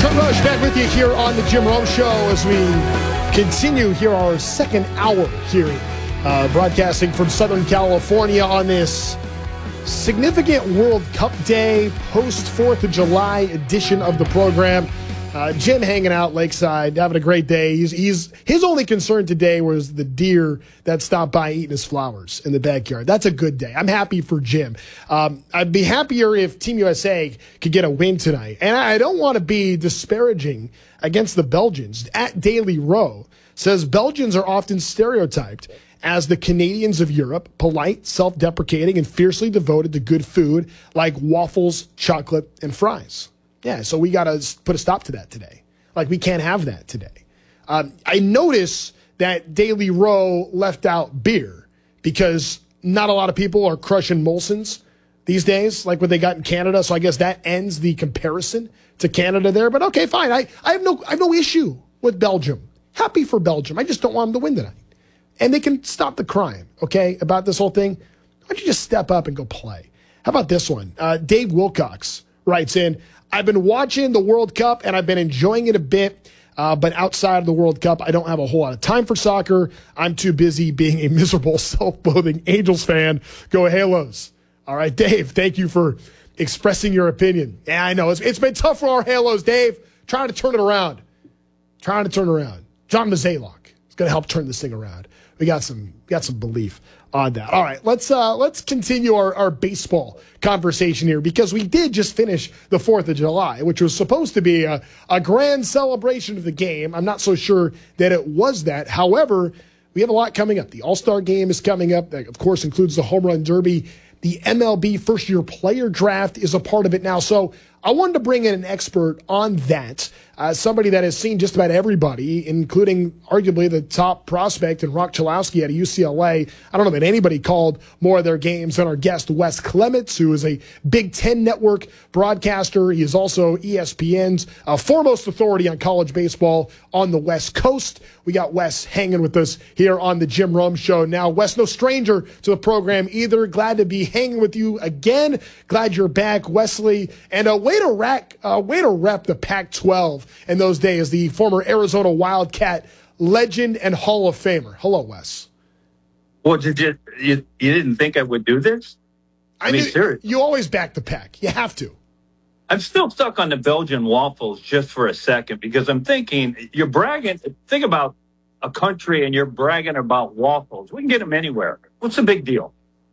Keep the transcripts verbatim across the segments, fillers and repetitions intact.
Kurt Rush back with you here on the Jim Rome Show as we continue here our second hour here, uh, broadcasting from Southern California on this significant World Cup Day, post fourth of July edition of the program. Uh, Jim hanging out lakeside, having a great day. He's, he's his only concern today was the deer that stopped by eating his flowers in the backyard. That's a good day. I'm happy for Jim. Um, I'd be happier if Team U S A could get a win tonight. And I don't want to be disparaging against the Belgians. At Daily Row says Belgians are often stereotyped as the Canadians of Europe, polite, self-deprecating, and fiercely devoted to good food like waffles, chocolate, and fries. Yeah, so we got to put a stop to that today. Like, we can't have that today. Um, I notice that Daily Row left out beer because not a lot of people are crushing Molson's these days, like what they got in Canada. So I guess that ends the comparison to Canada there. But okay, fine. I, I have no I have no issue with Belgium. Happy for Belgium. I just don't want them to win tonight. And they can stop the crime, okay, about this whole thing. Why don't you just step up and go play? How about this one? Uh, Dave Wilcox writes in, I've been watching the World Cup, and I've been enjoying it a bit, uh, but outside of the World Cup, I don't have a whole lot of time for soccer. I'm too busy being a miserable, self-loathing Angels fan. Go Halos. All right, Dave, thank you for expressing your opinion. Yeah, I know. It's, it's been tough for our Halos, Dave. Trying to turn it around. Trying to turn it around. John Mazalock is going to help turn this thing around. We got some got some belief on that. All right, let's uh, let's continue our, our baseball conversation here because we did just finish the fourth of July, which was supposed to be a, a grand celebration of the game. I'm not so sure that it was that. However, we have a lot coming up. The All-Star Game is coming up. That, of course, includes the Home Run Derby. The M L B first-year player draft is a part of it now. So I wanted to bring in an expert on that, uh, somebody that has seen just about everybody, including arguably the top prospect in Rock Chalowski out of U C L A. I don't know that anybody called more of their games than our guest, Wes Clements, who is a Big Ten Network broadcaster. He is also E S P N's uh, foremost authority on college baseball on the West Coast. We got Wes hanging with us here on the Jim Rome Show. Now, Wes, no stranger to the program either. Glad to be hanging with you again. Glad you're back, Wesley. And a way to rack, uh, way to rep the Pac twelve in those days, the former Arizona Wildcat legend and Hall of Famer. Hello, Wes. Well, did you, you, you didn't think I would do this? I, I mean, seriously. You always back the Pac. You have to. I'm still stuck on the Belgian waffles just for a second because I'm thinking you're bragging. Think about a country and you're bragging about waffles. We can get them anywhere. What's the big deal?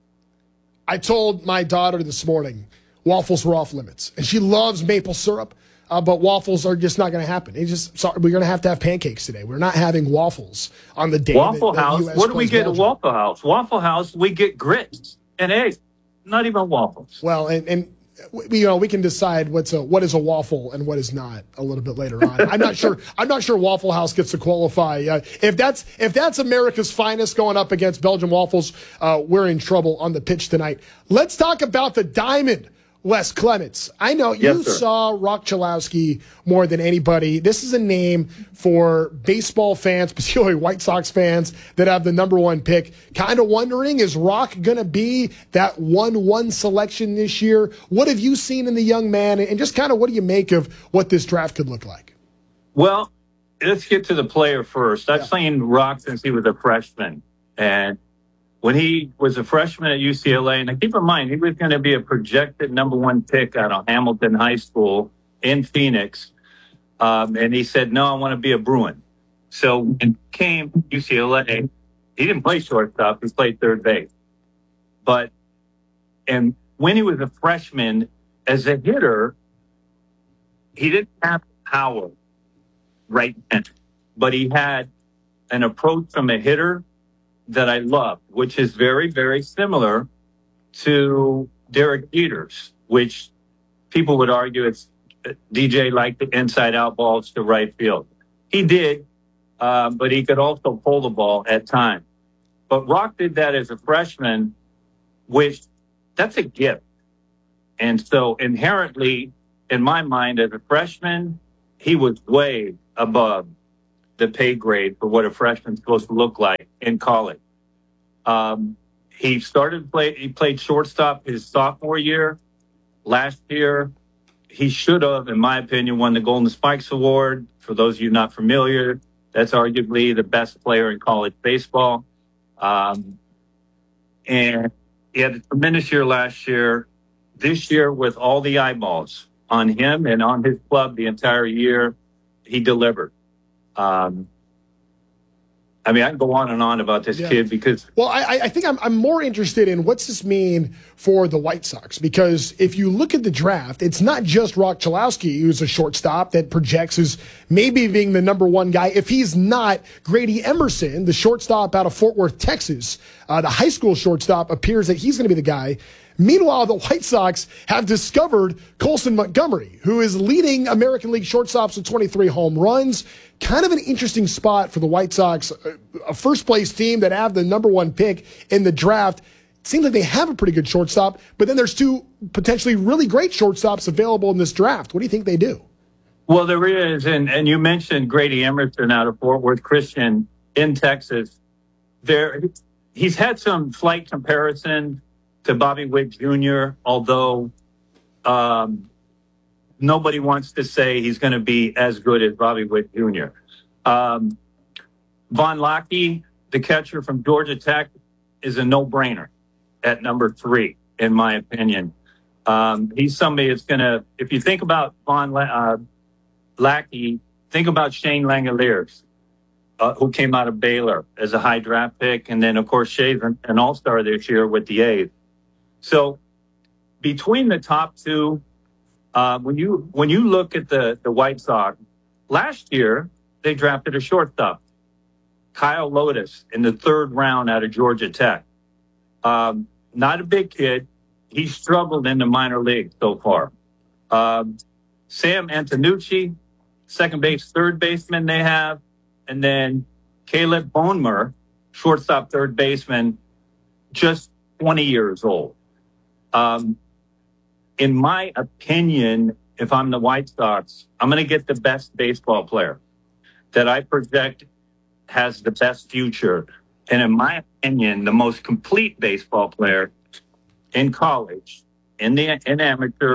I told my daughter this morning waffles were off limits, and she loves maple syrup, uh, but waffles are just not going to happen. It's just sorry, we're going to have to have pancakes today. We're not having waffles on the day. Waffle that, that House. U S What do we get Belgium. at Waffle House? Waffle House, we get grits and eggs, not even waffles. Well, and and. We, you know, we can decide what's a what is a waffle and what is not a little bit later on. I'm not sure. I'm not sure Waffle House gets to qualify. Uh, if that's if that's America's finest going up against Belgian waffles, uh, we're in trouble on the pitch tonight. Let's talk about the diamond, Wes Clements. I know you Yes, sir. saw Rock Chalowski more than anybody. This is a name for baseball fans, particularly White Sox fans that have the number one pick. Kind of wondering, is Rock going to be that one one selection this year? What have you seen in the young man? And just kind of what do you make of what this draft could look like? Well, let's get to the player first. I've Yeah. seen Rock since he was a freshman. And when he was a freshman at U C L A, and keep in mind, he was going to be a projected number one pick out of Hamilton High School in Phoenix. Um, and he said, no, I want to be a Bruin. So when he came to U C L A, he didn't play shortstop. He played third base. But, and when he was a freshman, as a hitter, he didn't have power right then. But he had an approach from a hitter that I love, which is very, very similar to Derek Jeters, which people would argue it's D J liked the inside-out balls to right field. He did, uh, but he could also pull the ball at times. But Rock did that as a freshman, which that's a gift. And so inherently, in my mind, as a freshman, he was way above the pay grade for what a freshman's supposed to look like in college. Um, he started play. He played shortstop his sophomore year. Last year, he should have, in my opinion, won the Golden Spikes Award. For those of you not familiar, that's arguably the best player in college baseball. Um, and he had a tremendous year last year. This year, with all the eyeballs on him and on his club the entire year, he delivered. Um, I mean, I can go on and on about this yeah. kid because. Well, I, I think I'm, I'm more interested in what's this mean for the White Sox, because if you look at the draft, it's not just Rock Chalowski, who's a shortstop that projects as maybe being the number one guy. If he's not, Grady Emerson, the shortstop out of Fort Worth, Texas, uh, the high school shortstop, appears that he's going to be the guy. Meanwhile, the White Sox have discovered Colson Montgomery, who is leading American League shortstops with twenty-three home runs. Kind of an interesting spot for the White Sox, a first-place team that have the number one pick in the draft. It seems like they have a pretty good shortstop, but then there's two potentially really great shortstops available in this draft. What do you think they do? Well, there is, and, and you mentioned Grady Emerson out of Fort Worth Christian in Texas. There, he's had some slight comparison to Bobby Witt Junior, although um, nobody wants to say he's going to be as good as Bobby Witt Junior Um, Von Lackey, the catcher from Georgia Tech, is a no-brainer at number three, in my opinion. Um, he's somebody that's going to, if you think about Von La- uh, Lackey, think about Shane Langeliers, uh, who came out of Baylor as a high draft pick. And then, of course, Shay's an, an all-star this year with the A's. So between the top two, uh, when you when you look at the, the White Sox, last year they drafted a shortstop, Kyle Lotus, in the third round out of Georgia Tech. Um, not a big kid. He struggled in the minor league so far. Um, Sam Antonucci, second base, third baseman they have. And then Caleb Bonemer, shortstop, third baseman, just twenty years old. Um, in my opinion, if I'm the White Sox, I'm going to get the best baseball player that I project has the best future. And in my opinion, the most complete baseball player in college, in the in amateur,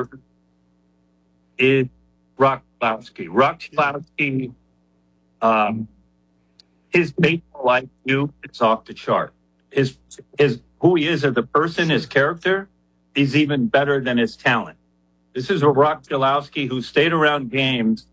is Rock Chalowski. Rock Chalowski, um, his baseball I Q is off the chart. His his who he is as a person, his character, is even better than his talent. This is a Rock Chalowski who stayed around games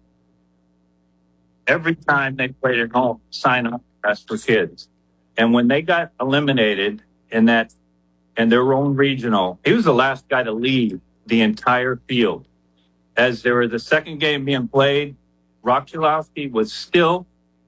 every time they played at home, sign up for kids. And when they got eliminated in that in their own regional, he was the last guy to leave the entire field. As there was the second game being played, Rock Chalowski was still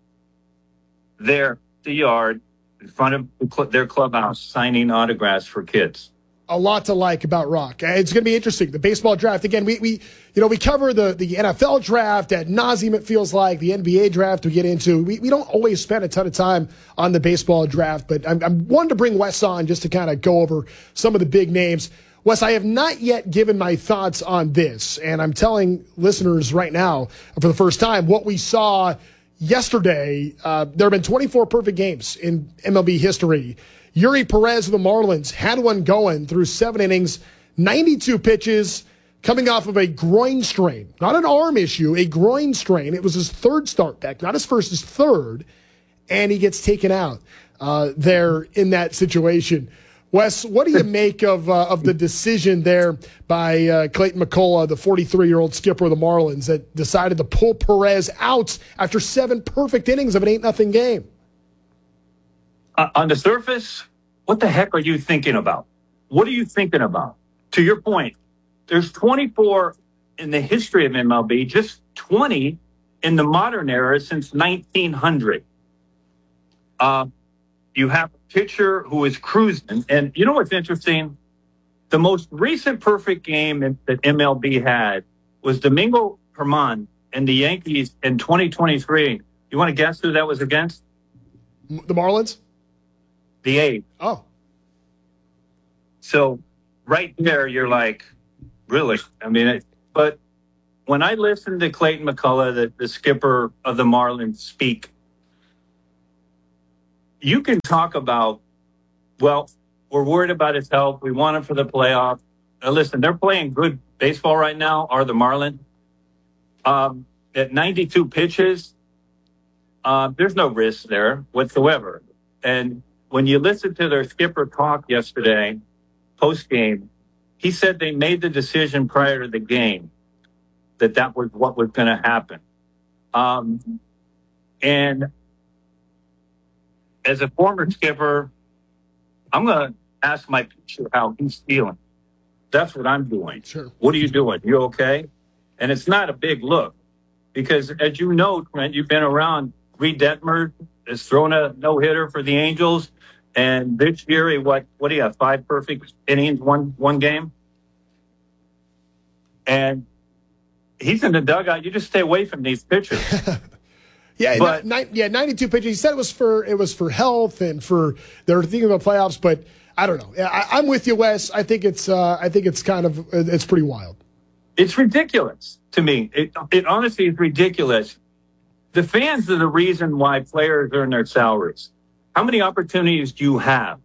there, the yard, in front of their clubhouse, signing autographs for kids. A lot to like about Rock. It's going to be interesting. The baseball draft, again, we, we you know, we cover the, the N F L draft ad nauseum, it feels like. The N B A draft we get into. We, we don't always spend a ton of time on the baseball draft, but I'm, I'm wanting to bring Wes on just to kind of go over some of the big names. Wes, I have not yet given my thoughts on this, and I'm telling listeners right now for the first time what we saw yesterday. Uh, there have been twenty-four perfect games in M L B history. Yuri Perez of the Marlins had one going through seven innings, ninety-two pitches, coming off of a groin strain. Not an arm issue, a groin strain. It was his third start back, not his first, his third, and he gets taken out uh, there in that situation. Wes, what do you make of uh, of the decision there by uh, Clayton McCullough, the forty-three-year-old skipper of the Marlins, that decided to pull Perez out after seven perfect innings of an eight nothing game? Uh, on the surface, what the heck are you thinking about? What are you thinking about? To your point, there's twenty-four in the history of M L B, just twenty in the modern era since nineteen hundred. Uh, you have a pitcher who is cruising. And you know what's interesting? The most recent perfect game that M L B had was Domingo Germán and the Yankees in twenty twenty-three. You want to guess who that was against? The Marlins? The A's. Oh. So right there, you're like, really? I mean, it, but when I listen to Clayton McCullough, the, the skipper of the Marlins, speak, you can talk about, well, we're worried about his health. We want him for the playoffs. Now, listen, they're playing good baseball right now are the Marlins. Um, at ninety-two pitches, uh, there's no risk there whatsoever. And when you listen to their skipper talk yesterday, post-game, he said they made the decision prior to the game that that was what was going to happen. Um, and as a former skipper, I'm going to ask my pitcher how he's feeling. That's what I'm doing. Sure. What are you doing? You okay? And it's not a big look because, as you know, Trent, you've been around. Reed Detmer has thrown a no-hitter for the Angels. And this year, he, what, what do you have, five perfect innings, one one game? And he's in the dugout. You just stay away from these pitchers. yeah, but, ni- yeah, ninety-two pitches. He said it was for it was for health and for they were thinking about playoffs. But I don't know. I, I'm with you, Wes. I think it's uh, I think it's kind of it's pretty wild. It's ridiculous to me. It, it honestly is ridiculous. The fans are the reason why players earn their salaries. How many opportunities do you have?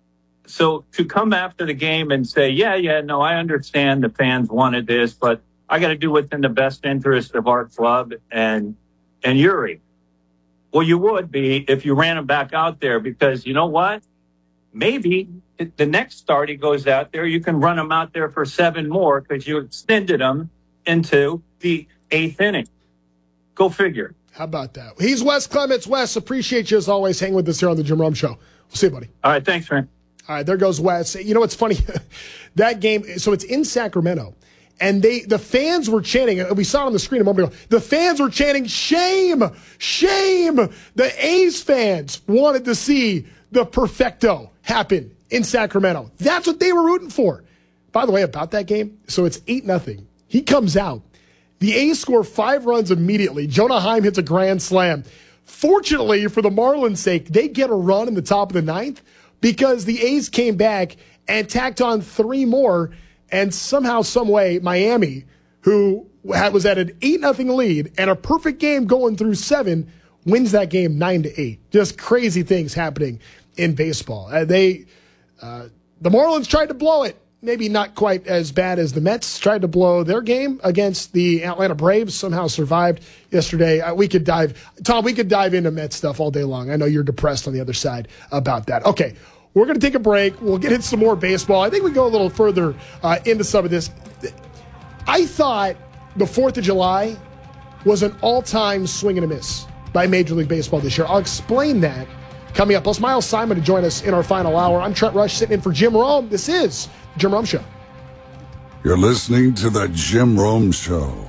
So to come after the game and say, yeah, yeah, no, I understand the fans wanted this, but I got to do what's in the best interest of our club and and Yuri. Well, you would be if you ran him back out there because you know what? Maybe the next start he goes out there, you can run him out there for seven more because you extended him into the eighth inning. Go figure. How about that? He's Wes Clements. Wes, appreciate you as always hanging with us here on the Jim Rome Show. We'll see you, buddy. All right, thanks, man. All right, there goes Wes. You know what's funny? That game, so it's in Sacramento, and they the fans were chanting, and we saw it on the screen a moment ago, the fans were chanting, shame, shame. The A's fans wanted to see the perfecto happen in Sacramento. That's what they were rooting for. By the way, about that game, so it's eight nothing. He comes out. The A's score five runs immediately. Jonah Heim hits a grand slam. Fortunately, for the Marlins' sake, they get a run in the top of the ninth because the A's came back and tacked on three more, and somehow, some way, Miami, who was at an eight nothing lead and a perfect game going through seven, wins that game nine to eight. Just crazy things happening in baseball. Uh, they, uh, the Marlins tried to blow it. Maybe not quite as bad as the Mets tried to blow their game against the Atlanta Braves. Somehow survived yesterday. Uh, we could dive, Tom, we could dive into Mets stuff all day long. I know you're depressed on the other side about that. Okay, we're going to take a break. We'll get into some more baseball. I think we go a little further uh, into some of this. I thought the fourth of July was an all-time swing and a miss by Major League Baseball this year. I'll explain that coming up. Plus, Miles Simon to join us in our final hour. I'm Trent Rush sitting in for Jim Rome. This is Jim Rome Show. You're listening to the Jim Rome Show.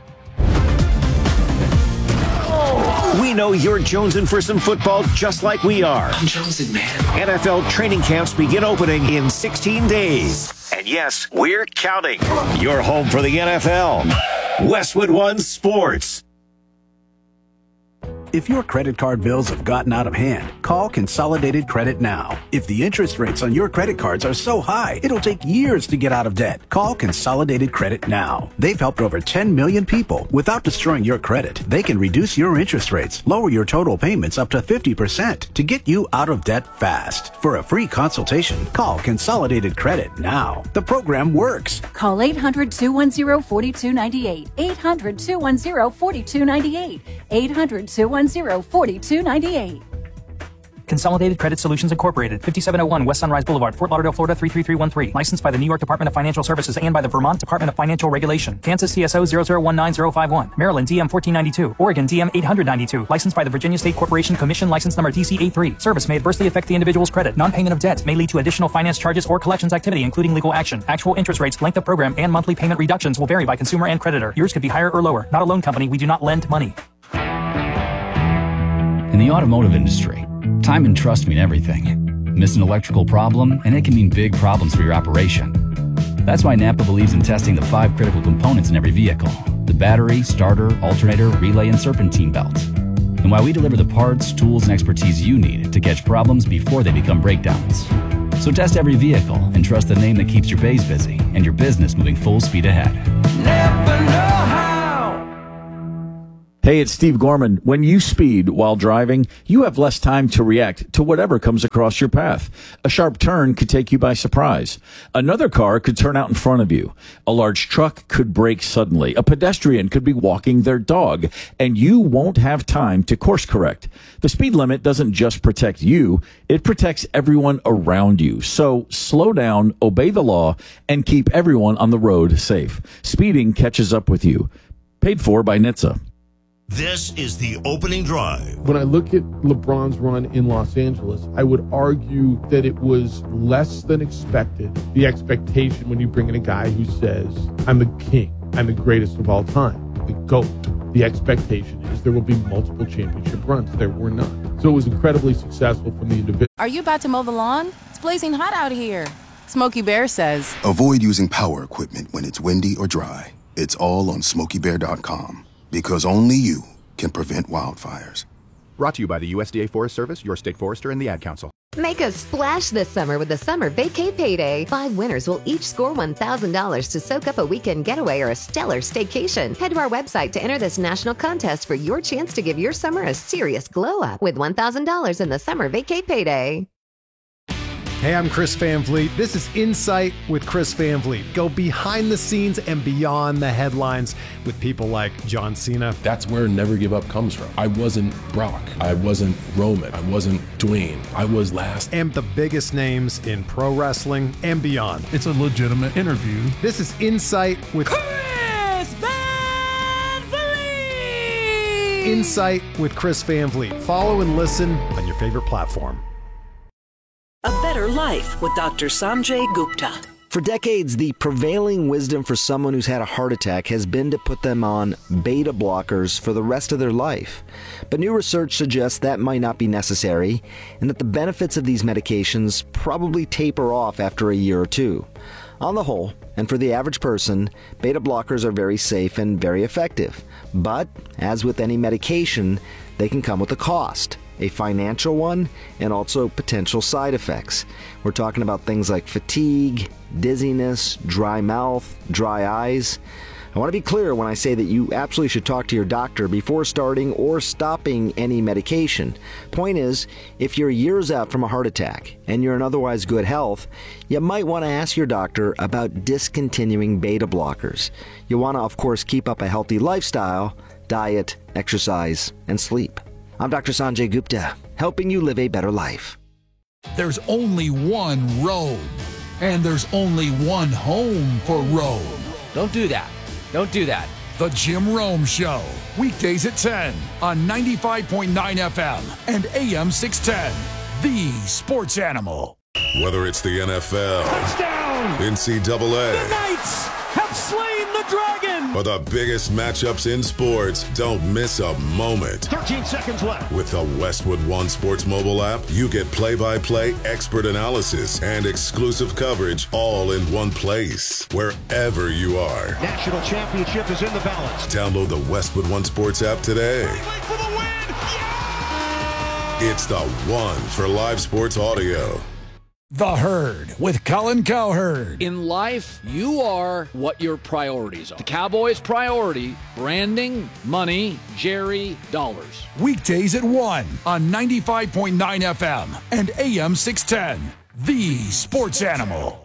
We know you're jonesing for some football just like we are. I'm jonesing, man. N F L training camps begin opening in sixteen days. And yes, we're counting. You're home for the N F L. Westwood One Sports. If your credit card bills have gotten out of hand, call Consolidated Credit now. If the interest rates on your credit cards are so high, it'll take years to get out of debt. Call Consolidated Credit now. They've helped over ten million people without destroying your credit. They can reduce your interest rates, lower your total payments up to fifty percent to get you out of debt fast. For a free consultation, call Consolidated Credit now. The program works. Call eight hundred, two one zero, four two nine eight. eight hundred, two one zero, four two nine eight. eight hundred, two one zero, four two nine eight. Consolidated Credit Solutions Incorporated, fifty-seven oh one West Sunrise Boulevard, Fort Lauderdale, Florida three three three one three. Licensed by the New York Department of Financial Services and by the Vermont Department of Financial Regulation. Kansas T S O zero zero one nine zero five one. Maryland D M fourteen ninety-two. Oregon D M eight hundred ninety-two. Licensed by the Virginia State Corporation Commission, license number D C eighty-three. Service may adversely affect the individual's credit. Non-payment of debt may lead to additional finance charges or collections activity, including legal action. Actual interest rates, length of program, and monthly payment reductions will vary by consumer and creditor. Yours could be higher or lower. Not a loan company. We do not lend money. In the automotive industry, time and trust mean everything. Miss an electrical problem, and it can mean big problems for your operation. That's why Napa believes in testing the five critical components in every vehicle: the battery, starter, alternator, relay, and serpentine belt. And why we deliver the parts, tools, and expertise you need to catch problems before they become breakdowns. So test every vehicle and trust the name that keeps your bays busy and your business moving full speed ahead. Napa know how. Hey, it's Steve Gorman. When you speed while driving, you have less time to react to whatever comes across your path. A sharp turn could take you by surprise. Another car could turn out in front of you. A large truck could brake suddenly. A pedestrian could be walking their dog, and you won't have time to course correct. The speed limit doesn't just protect you, it protects everyone around you. So slow down, obey the law, and keep everyone on the road safe. Speeding catches up with you. Paid for by N H T S A. This is the opening drive. When I look at LeBron's run in Los Angeles, I would argue that it was less than expected. The expectation when you bring in a guy who says, I'm the king, I'm the greatest of all time, the GOAT. The expectation is there will be multiple championship runs. There were none. So it was incredibly successful from the individual. Are you about to mow the lawn? It's blazing hot out here. Smokey Bear says, avoid using power equipment when it's windy or dry. It's all on smokey bear dot com. Because only you can prevent wildfires. Brought to you by the U S D A Forest Service, your state forester, and the Ad Council. Make a splash this summer with the Summer Vacay Payday. Five winners will each score one thousand dollars to soak up a weekend getaway or a stellar staycation. Head to our website to enter this national contest for your chance to give your summer a serious glow up with one thousand dollars in the Summer Vacay Payday. Hey, I'm Chris Van Vliet. This is Insight with Chris Van Vliet. Go behind the scenes and beyond the headlines with people like John Cena. That's where Never Give Up comes from. I wasn't Brock. I wasn't Roman. I wasn't Dwayne. I was last. And the biggest names in pro wrestling and beyond. It's a legitimate interview. This is Insight with Chris Van Vliet. Insight with Chris Van Vliet. Follow and listen on your favorite platform. A Better Life with Doctor Sanjay Gupta. For decades, the prevailing wisdom for someone who's had a heart attack has been to put them on beta blockers for the rest of their life. But new research suggests that might not be necessary, and that the benefits of these medications probably taper off after a year or two. On the whole, and for the average person, beta blockers are very safe and very effective. But, as with any medication, they can come with a cost. A financial one, and also potential side effects. We're talking about things like fatigue, dizziness, dry mouth, dry eyes. I want to be clear when I say that you absolutely should talk to your doctor before starting or stopping any medication. Point is, if you're years out from a heart attack and you're in otherwise good health, you might want to ask your doctor about discontinuing beta blockers. You want to, of course, keep up a healthy lifestyle, diet, exercise, and sleep. I'm Doctor Sanjay Gupta, helping you live a better life. There's only one Rome, and there's only one home for Rome. Don't do that. Don't do that. The Jim Rome Show, weekdays at ten on ninety-five point nine F M and A M six ten, the sports animal. Whether it's the N F L, touchdown, N C double A, the Knights have slain the dragon, or the biggest matchups in sports, don't miss a moment. thirteen seconds left. With the Westwood One Sports mobile app, you get play-by-play expert analysis and exclusive coverage all in one place, wherever you are. National championship is in the balance. Download the Westwood One Sports app today. For the win. Yeah! It's the one for live sports audio. The Herd with Colin Cowherd. In life, you are what your priorities are. The Cowboys' priority, branding, money, Jerry, dollars. Weekdays at one on ninety-five point nine F M and A M six ten, the sports animal.